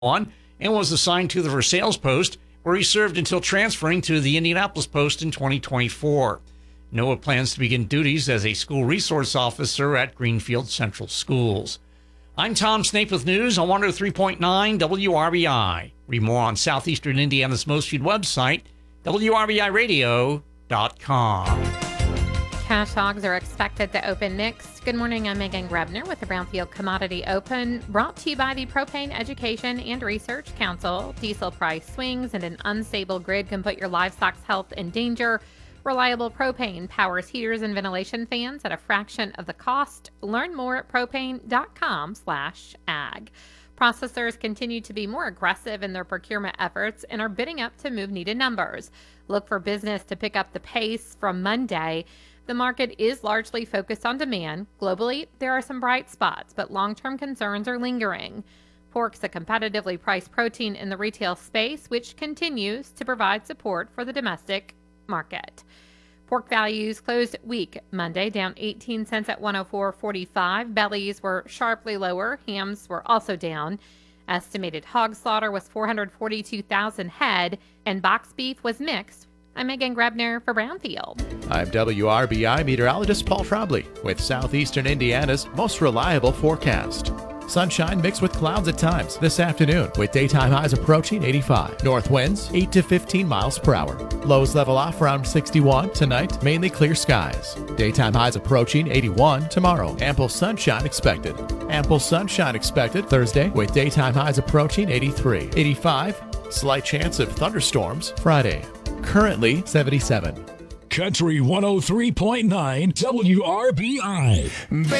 on and was assigned to the Versailles Post, where he served until transferring to the Indianapolis Post in 2024. Noah plans to begin duties as a school resource officer at Greenfield Central Schools. I'm Tom Snape with news on 103.9 WRBI. Read more on Southeastern Indiana's most viewed website, WRBIRadio.com. Cash hogs are expected to open mixed. Good morning, I'm Megan Grebner with the Brownfield Commodity Open, brought to you by the Propane Education and Research Council. Diesel price swings and an unstable grid can put your livestock's health in danger. Reliable propane powers heaters and ventilation fans at a fraction of the cost. Learn more at propane.com/ag. Processors continue to be more aggressive in their procurement efforts and are bidding up to move needed numbers. Look for business to pick up the pace from Monday. The market is largely focused on demand. Globally, there are some bright spots, but long-term concerns are lingering. Pork's a competitively priced protein in the retail space, which continues to provide support for the domestic market. Pork values closed weak Monday, down 18 cents at 104.45. Bellies were sharply lower. Hams were also down. Estimated hog slaughter was 442,000 head, and box beef was mixed. I'm Megan Grebner for Brownfield. I'm WRBI meteorologist Paul Trombley with Southeastern Indiana's most reliable forecast. Sunshine mixed with clouds at times this afternoon with daytime highs approaching 85. North winds 8 to 15 miles per hour. Lows level off around 61. Tonight, mainly clear skies. Daytime highs approaching 81 tomorrow. Ample sunshine expected. Ample sunshine expected Thursday with daytime highs approaching 83. 85. Slight chance of thunderstorms Friday. Currently 77. Country 103.9 WRBI.